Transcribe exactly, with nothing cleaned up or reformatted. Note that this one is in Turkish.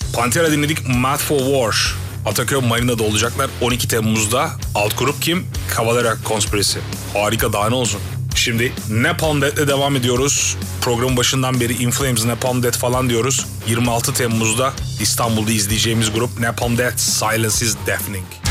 Pantera dinledik. Mad for War. Ataköy Marina'da olacaklar on iki Temmuz'da. Alt grup kim? Cavalera Conspiracy. Harika, daha ne olsun. Şimdi Napalm Death'le devam ediyoruz. Programın başından beri In Flames, Napalm Death falan diyoruz. yirmi altı Temmuz'da İstanbul'da izleyeceğimiz grup Napalm Death, Silence is Deafening.